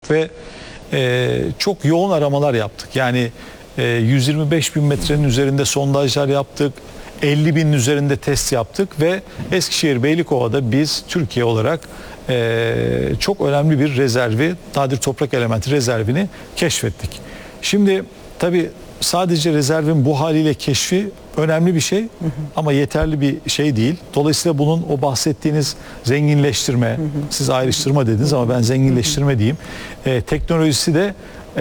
ve çok yoğun aramalar yaptık. Yani 125 bin metrenin üzerinde sondajlar yaptık. 50 binin üzerinde test yaptık ve Eskişehir Beylikova'da biz Türkiye olarak çok önemli bir rezervi, nadir toprak elementi rezervini keşfettik. Şimdi tabii sadece rezervin bu haliyle keşfi önemli bir şey ama yeterli bir şey değil. Dolayısıyla bunun o bahsettiğiniz zenginleştirme, siz ayrıştırma dediniz ama ben zenginleştirme diyeyim. Teknolojisi de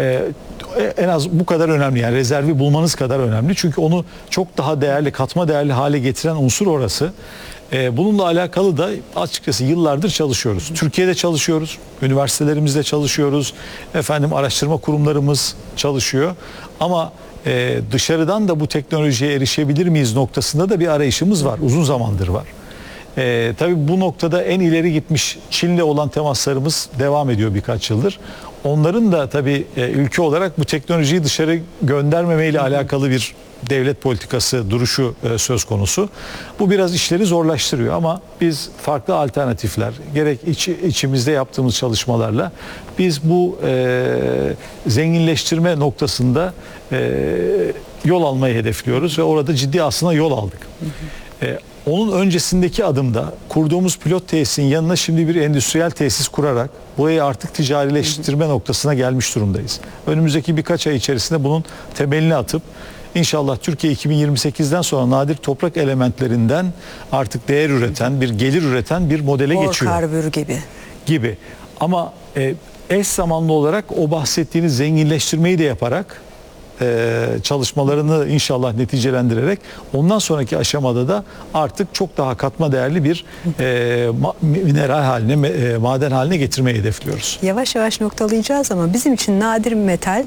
en az bu kadar önemli, yani rezervi bulmanız kadar önemli. Çünkü onu çok daha değerli, katma değerli hale getiren unsur orası. Bununla alakalı da açıkçası yıllardır çalışıyoruz. Türkiye'de çalışıyoruz, üniversitelerimizde çalışıyoruz, araştırma kurumlarımız çalışıyor. Ama dışarıdan da bu teknolojiye erişebilir miyiz noktasında da bir arayışımız var, uzun zamandır var. Tabii bu noktada en ileri gitmiş Çin'le olan temaslarımız devam ediyor birkaç yıldır. Onların da tabii ülke olarak bu teknolojiyi dışarı göndermemeyle alakalı bir devlet politikası duruşu söz konusu. Bu biraz işleri zorlaştırıyor ama biz farklı alternatifler, gerek içimizde yaptığımız çalışmalarla biz bu zenginleştirme noktasında yol almayı hedefliyoruz ve orada ciddi aslında yol aldık. Onun öncesindeki adımda kurduğumuz pilot tesisin yanına şimdi bir endüstriyel tesis kurarak burayı artık ticarileştirme noktasına gelmiş durumdayız. Önümüzdeki birkaç ay içerisinde bunun temelini atıp İnşallah Türkiye 2028'den sonra nadir toprak elementlerinden artık değer üreten, bir gelir üreten bir modele geçiyor. Karbür gibi. Ama eş zamanlı olarak o bahsettiğiniz zenginleştirmeyi de yaparak çalışmalarını inşallah neticelendirerek ondan sonraki aşamada da artık çok daha katma değerli bir mineral haline, maden haline getirmeyi hedefliyoruz. Yavaş yavaş noktalayacağız ama bizim için nadir metal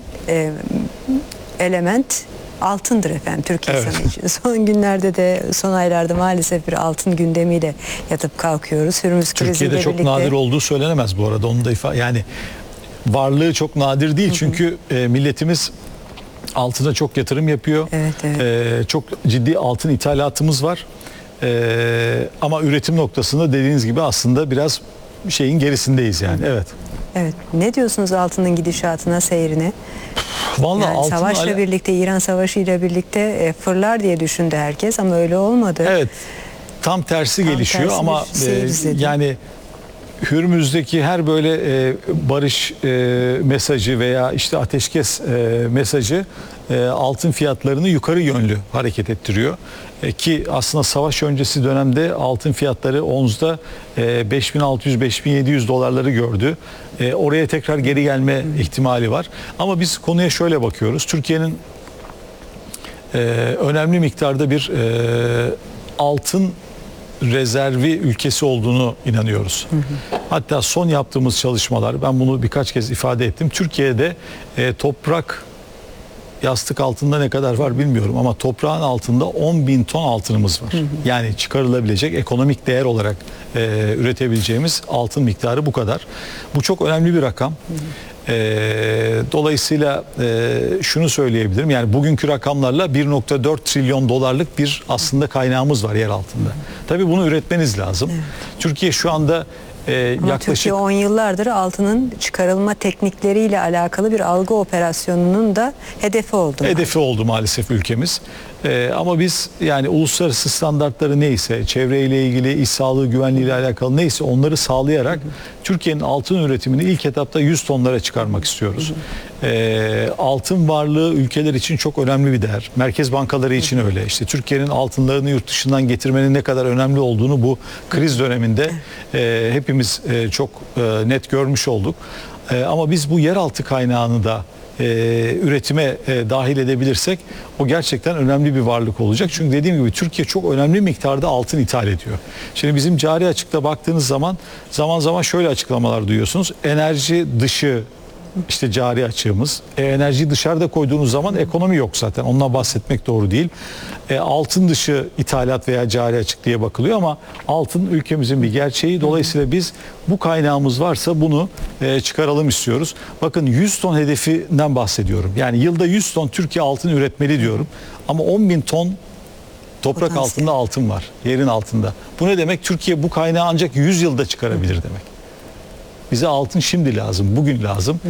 element altındır efendim Türkiye insanı için. Son günlerde de son aylarda maalesef bir altın gündemiyle yatıp kalkıyoruz. Hürmüz Türkiye'de çok nadir olduğu söylenemez bu arada. Onu da yani varlığı çok nadir değil çünkü milletimiz altına çok yatırım yapıyor. Evet. Çok ciddi altın ithalatımız var. Ama üretim noktasında dediğiniz gibi aslında biraz şeyin gerisindeyiz yani. Evet. Ne diyorsunuz altının gidişatına, seyrine? Vallahi yani savaşla birlikte, İran Savaşı ile birlikte fırlar diye düşündü herkes ama öyle olmadı. Evet. Tam tersi gelişiyor ama yani Hürmüz'deki her böyle barış mesajı veya işte ateşkes mesajı altın fiyatlarını yukarı yönlü hareket ettiriyor. Ki aslında savaş öncesi dönemde altın fiyatları onzda 5.600-5.700 dolarları gördü. Oraya tekrar geri gelme ihtimali var. Ama biz konuya şöyle bakıyoruz. Türkiye'nin önemli miktarda bir altın rezervi ülkesi olduğunu inanıyoruz. Hatta son yaptığımız çalışmalar, ben bunu birkaç kez ifade ettim. Türkiye'de toprak yastık altında ne kadar var bilmiyorum ama toprağın altında 10.000 ton altınımız var. Yani çıkarılabilecek ekonomik değer olarak üretebileceğimiz altın miktarı bu kadar. Bu çok önemli bir rakam. Dolayısıyla şunu söyleyebilirim, yani bugünkü rakamlarla 1.4 trilyon dolarlık bir aslında kaynağımız var yer altında. Tabii bunu üretmeniz lazım. Evet. Türkiye şu anda yaklaşık... Türkiye 10 yıllardır altının çıkarılma teknikleriyle alakalı bir algı operasyonunun da hedefi oldu. Hedefi oldu maalesef ülkemiz. Ama biz yani uluslararası standartları neyse, çevreyle ilgili, iş sağlığı güvenliği ile alakalı neyse onları sağlayarak Türkiye'nin altın üretimini ilk etapta 100 tonlara çıkarmak istiyoruz. Altın varlığı ülkeler için çok önemli bir değer. Merkez bankaları için öyle. İşte Türkiye'nin altınlarını yurt dışından getirmenin ne kadar önemli olduğunu bu kriz döneminde hepimiz çok net görmüş olduk. Ama biz bu yeraltı kaynağını da üretime dahil edebilirsek o gerçekten önemli bir varlık olacak. Çünkü dediğim gibi Türkiye çok önemli miktarda altın ithal ediyor. Şimdi bizim cari açıkta baktığınız zaman zaman şöyle açıklamalar duyuyorsunuz. Enerji dışı işte cari açığımız. Enerjiyi dışarıda koyduğunuz zaman ekonomi yok zaten. Ondan bahsetmek doğru değil. Altın dışı ithalat veya cari açık diye bakılıyor ama altın ülkemizin bir gerçeği. Dolayısıyla biz bu kaynağımız varsa bunu çıkaralım istiyoruz. Bakın 100 ton hedefinden bahsediyorum. Yani yılda 100 ton Türkiye altın üretmeli diyorum. Ama 10.000 ton toprak altında altın var. Yerin altında. Bu ne demek? Türkiye bu kaynağı ancak 100 yılda çıkarabilir demek. Bize altın şimdi lazım, bugün lazım.